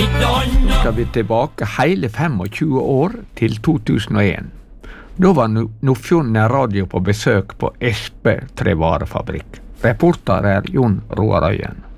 Skal vi tilbake hele 25 år til 2001. Da var Nordfjord Radio på besøk på Espe trevarefabrikk. Reporter er Jon Roar Øyen.